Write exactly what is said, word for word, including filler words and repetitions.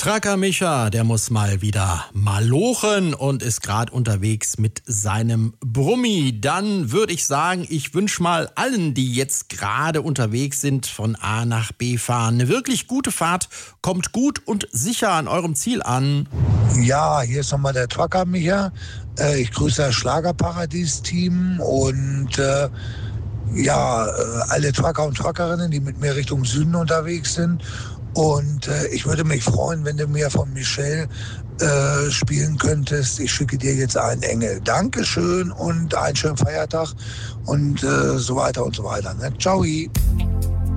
Trucker Micha, der muss mal wieder malochen und ist gerade unterwegs mit seinem Brummi. Dann würde ich sagen, ich wünsche mal allen, die jetzt gerade unterwegs sind, von A nach B fahren, eine wirklich gute Fahrt. Kommt gut und sicher an eurem Ziel an. Ja, hier ist nochmal der Trucker Micha. Äh, ich grüße das Schlagerparadies-Team und äh, ja, äh, alle Trucker und Truckerinnen, die mit mir Richtung Süden unterwegs sind. Und äh, ich würde mich freuen, wenn du mir von Michelle äh, spielen könntest. Ich schicke dir jetzt einen Engel. Dankeschön und einen schönen Feiertag und äh, so weiter und so weiter. Ne? Ciao.